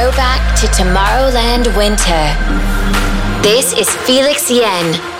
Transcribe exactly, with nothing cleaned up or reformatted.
Throwback to Tomorrowland Winter. This is Felix Yen.